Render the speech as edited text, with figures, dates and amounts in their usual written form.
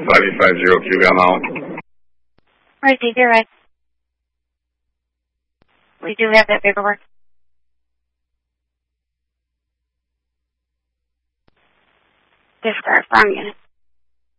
5850 QVL now. Received, you're right. We do have that paperwork. Discard, wrong unit.